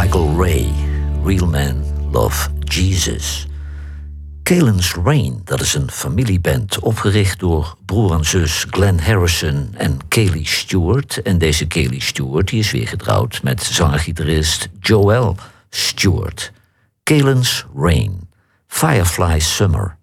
Michael Ray, Real Men Love Jesus. Kalen's Rain, dat is een familieband opgericht door broer en zus Glenn Harrison en Kaylee Stewart. En deze Kaylee Stewart die is weer getrouwd met zanger-gitarist Joel Stewart. Kalen's Rain, Firefly Summer.